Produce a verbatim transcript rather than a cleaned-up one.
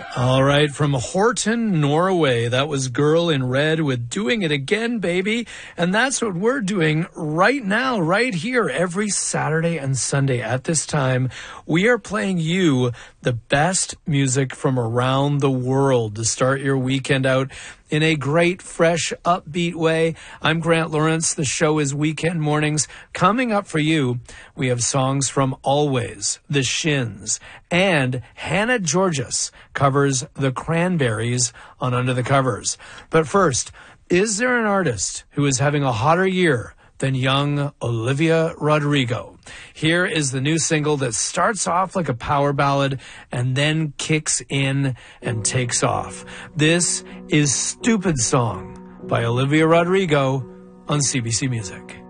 All right, from Horton, Norway, that was Girl in Red with Doing It Again, Baby. And that's what we're doing right now, right here, every Saturday and Sunday at this time. We are playing you the best music from around the world to start your weekend out in a great, fresh, upbeat way. I'm Grant Lawrence. The show is Weekend Mornings. Coming up for you, we have songs from Always, The Shins, and Hannah Georges covers The Cranberries on Under the Covers. But first, is there an artist who is having a hotter year than young Olivia Rodrigo? Here is the new single that starts off like a power ballad and then kicks in and takes off. This is Stupid Song by Olivia Rodrigo on C B C Music.